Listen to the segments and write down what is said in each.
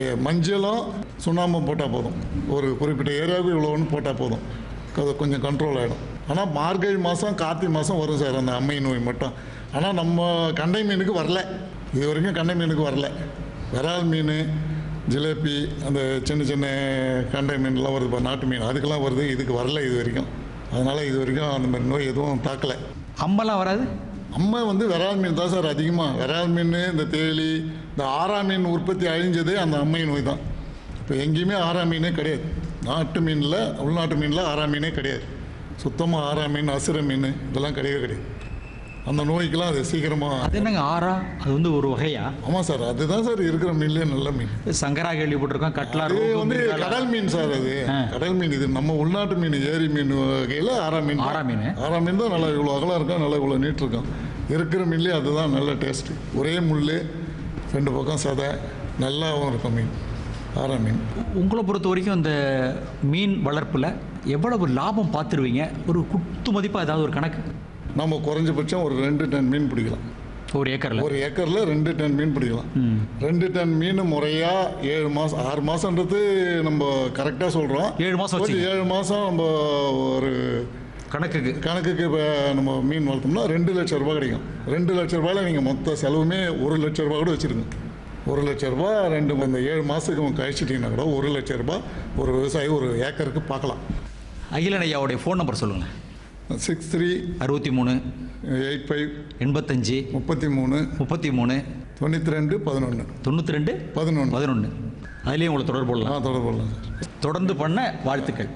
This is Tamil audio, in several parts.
மஞ்சளும் சுண்ணாம்பும் போட்டால் போதும். ஒரு குறிப்பிட்ட ஏரியாவுக்கு இவ்வளோன்னு போட்டால் போதும். அது கொஞ்சம் கண்ட்ரோல் ஆகிடும். ஆனால் மார்கழி மாதம் கார்த்திகை மாதம் வரும் சார் அந்த அம்மை நோய் மட்டும். ஆனால் நம்ம கண்டை மீனுக்கு வரல, இது வரைக்கும் கண்டை மீனுக்கு வரல. விரால் மீன், ஜிலேபி, அந்த சின்ன சின்ன கண்டை மீன்லாம் வருது, நாட்டு மீன், அதுக்கெல்லாம் வருது. இதுக்கு வரல இது வரைக்கும். அதனால் இது வரைக்கும் அந்த மாதிரி நோய் எதுவும் தாக்கலை. அம்பெல்லாம் வராது. அம்மை விரால் மீன் தான் சார் அதிகமாக. விரால் மீன், இந்த தேளி, இந்த ஆரா மீன் உற்பத்தி அழிஞ்சதே அந்த அம்மை நோய் தான். இப்போ எங்கேயுமே ஆரா மீனே கிடையாது. நாட்டு மீனில், உள்நாட்டு மீனில் ஆரா மீனே கிடையாது. சுத்தமாக ஆரா மீன், அசுர மீன் இதெல்லாம் கிடையவே கிடையாது. அந்த நோய்க்கெல்லாம் அது சீக்கிரமாக. அது என்னங்க ஆரா? அது ஒரு வகையா? ஆமாம் சார், அதுதான் சார் இருக்கிற மீன்லேயே நல்ல மீன். சங்கரா கேள்விப்பட்டிருக்கோம். கட்லா கடல் மீன் சார். அது கடல் மீன். இது நம்ம உள்நாட்டு மீன், ஏரி மீன் வகையில் ஆரா மீன். ஆரா மீன் தான் நல்லா இவ்வளோ அகலம் இருக்கும், நல்லா இவ்வளோ நீட் இருக்கும். இருக்கிற மீன்லேயே அதுதான் நல்ல டேஸ்ட்டு. ஒரே முள், 2 பக்கம் சதை, நல்லாவும் இருக்கும் மீன், ஆரா மீன். உங்களை பொறுத்த வரைக்கும் இந்த மீன் வளர்ப்பில் எவ்வளவு லாபம் பார்த்துருவீங்க? ஒரு குத்து மதிப்பாக ஏதாவது ஒரு கணக்கு? நம்ம குறைஞ்சபட்சம் ஒரு 2 டன் மீன் பிடிக்கலாம். ஒரு ஏக்கரில் 2 டன் மீன் பிடிக்கலாம். 2 டன் மீன் முறையாக 7 மாதம் 6 மாதன்றது நம்ம கரெக்டாக சொல்கிறோம். 7 மாதம் 7 மாதம் நம்ம ஒரு கணக்குக்கு இப்போ நம்ம மீன் வளர்த்தோம்னா 2 லட்ச ரூபா கிடைக்கும். 2 லட்ச ரூபாயில் நீங்கள் மொத்த செலவுமே 1 லட்ச ரூபா கூட வச்சுருங்க. 1 லட்ச ரூபா இந்த 7 மாதத்துக்கு கழிச்சிட்டிங்கன்னா கூட 1 லட்ச ரூபா ஒரு விவசாயி ஒரு ஏக்கருக்கு பார்க்கலாம். அகிலன் ஐயாவுடைய ஃபோன் நம்பர் சொல்லுங்கள். 63 63 85 85 33 33 92 11 92 11. அதுலேயே உங்களை தொடர்பு கொள்ளலாம். தொடர்பு கொள்ளலாம். தொடர்ந்து பண்ண வாழ்த்துக்கள்.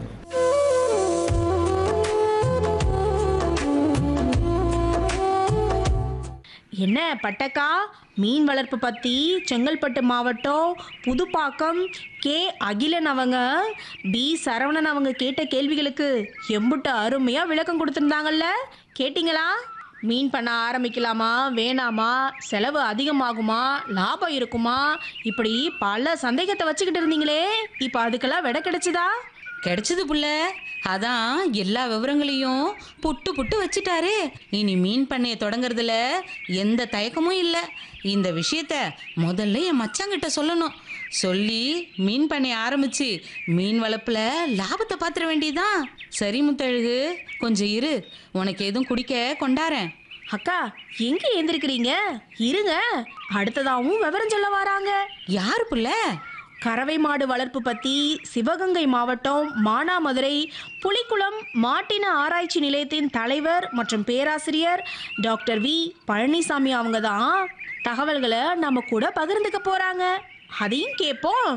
என்ன பட்டக்கா, மீன் வளர்ப்பு பற்றி செங்கல்பட்டு மாவட்டம் புதுப்பாக்கம் கே அகிலன் அவங்க, பி சரவணன் அவங்க கேட்ட கேள்விகளுக்கு எம்புட்டு அருமையாக விளக்கம் கொடுத்துருந்தாங்கல்ல, கேட்டிங்களா? மீன் பண்ண ஆரம்பிக்கலாமா வேணாமா, செலவு அதிகமாகுமா, லாபம் இருக்குமா, இப்படி பல சந்தேகத்தை வச்சுக்கிட்டு இருந்தீங்களே, இப்போ அதுக்கெல்லாம் விடை கிடைச்சதா? கிடைச்சது புள்ள. அதான் எல்லா விவரங்களையும் புட்டு வச்சிட்டாரு. இனி மீன் பண்ணையை தொடங்குறதுல எந்த தயக்கமும் இல்லை. இந்த விஷயத்த முதல்ல என் மச்சாங்கிட்ட சொல்லணும். சொல்லி மீன் பண்ணையை ஆரம்பிச்சு மீன் வளர்ப்புல லாபத்தை பார்த்துட வேண்டியதான். சரி முத்தழகு, கொஞ்சம் இரு, உனக்கு எதுவும் குடிக்க கொண்டாரேன். அக்கா, எங்க எந்திருக்கிறீங்க? இருங்க, அடுத்ததாகவும் விவரம் சொல்ல வராங்க. யாரு புள்ள? கறவை மாடு வளர்ப்பு பற்றி சிவகங்கை மாவட்டம் மானாமதுரை புலிக்குளம் மாட்டின ஆராய்ச்சி நிலையத்தின் தலைவர் மற்றும் பேராசிரியர் டாக்டர் வி பழனிசாமி அவங்க தான் தகவல்களை நம்ம கூட பகிர்ந்துக்க போறாங்க. அதையும் கேட்போம்.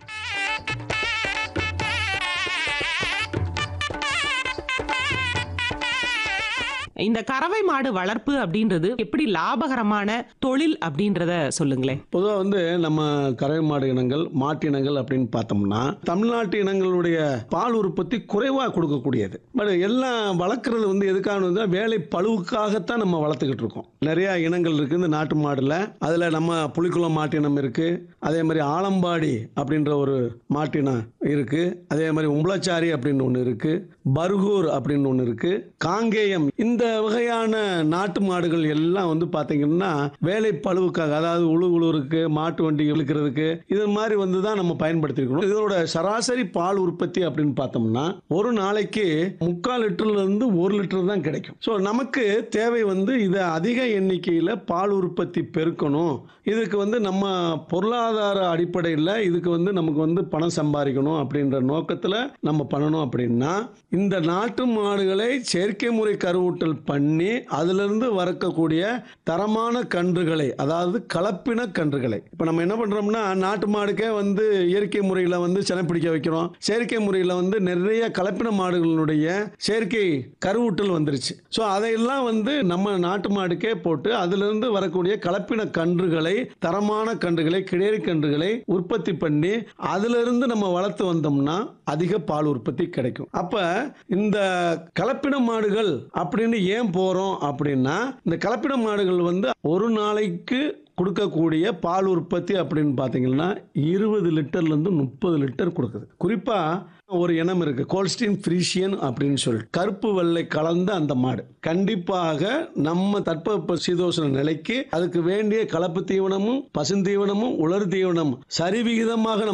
இந்த கறவை மாடு வளர்ப்பு அப்படின்றது எப்படி லாபகரமான தொழில் அப்படின்றத சொல்லுங்களேன். பொதுவாக நம்ம கறவை மாடு இனங்கள், மாட்டு இனங்கள் அப்படின்னு பார்த்தோம்னா தமிழ்நாட்டு இனங்களுடைய பால் உற்பத்தி குறைவாக கொடுக்கக்கூடியது. பட் எல்லாம் வளர்க்குறது எதுக்காக வேலை பழுவுக்காகத்தான் நம்ம வளர்த்துக்கிட்டு இருக்கோம். நிறைய இனங்கள் இருக்குது இந்த நாட்டு மாடுல. அதில் நம்ம புலிக்குளம் மாட்டினம் இருக்கு, அதே மாதிரி ஆலம்பாடி அப்படின்ற ஒரு மாட்டினம் இருக்கு, அதே மாதிரி உம்பளச்சாரி அப்படின்னு ஒன்று இருக்கு, பர்கூர் அப்படின்னு ஒன்று இருக்கு, காங்கேயம். இந்த வகையான நாட்டு மாடுகள் எல்லாம் பார்த்தீங்கன்னா வேலை பழுவுக்காக, அதாவது உழுவுக்கு மாட்டு வண்டி இழுக்கிறதுக்கு இது மாதிரி தான் நம்ம பயன்படுத்திருக்கணும். இதோட சராசரி பால் உற்பத்தி அப்படின்னு பார்த்தோம்னா ஒரு நாளைக்கு 3/4 லிட்டர்ல இருந்து 1 லிட்டர் தான் கிடைக்கும். ஸோ நமக்கு தேவை இதை அதிக எண்ணிக்கையில் பால் உற்பத்தி பெருக்கணும். இதுக்கு நம்ம பொருளாதார அடிப்படையில் இதுக்கு நமக்கு பணம் சம்பாதிக்கணும் அப்படின்ற நோக்கத்தில் நம்ம பண்ணணும். அப்படின்னா இந்த நாட்டு மாடுகளை செயற்கை முறை கருவூட்டல் பண்ணி அதிலிருந்து வரக்கூடிய தரமான கன்றுகளை, அதாவது கலப்பின கன்றுகளை, இப்போ நம்ம என்ன பண்றோம்னா நாட்டு மாடுக்கே இயற்கை முறையில் செனப்பிடிக்க வைக்கிறோம். செயற்கை முறையில் நிறைய கலப்பின மாடுகளுடைய செயற்கை கருவூட்டல் வந்துருச்சு. ஸோ அதையெல்லாம் நம்ம நாட்டு மாடுக்கே போட்டு அதிலிருந்து வரக்கூடிய கலப்பின கன்றுகளை, தரமான கன்றுகளை, கிடேரி கன்றுகளை உற்பத்தி பண்ணி அதிலிருந்து நம்ம வளர்த்து வந்தோம்னா அதிக பால் உற்பத்தி கிடைக்கும். அப்ப இந்த கலப்பின மாடுகள் அப்படின்னு ஏன் போறோம் அப்படின்னா, இந்த கலப்பின மாடுகள் ஒரு நாளைக்கு கொடுக்கக்கூடிய பால் உற்பத்தி அப்படின்னு பார்த்தீங்கன்னா 20 லிட்டர்லேருந்து 30 லிட்டர் கொடுக்குது. குறிப்பாக ஒரு இனம் இருக்கு, கோல்ஸ்டீன் ஃப்ரீஷியன் அப்படின்னு சொல்லிட்டு கருப்பு வெள்ளை கலந்த அந்த மாடு கண்டிப்பாக நம்ம தட்பவெப்ப சீதோஷ்ண நிலைக்கு அதுக்கு வேண்டிய கலப்பு தீவனமும் பசுந்தீவனமும் உலர் தீவனமும் சரிவிகிதமாக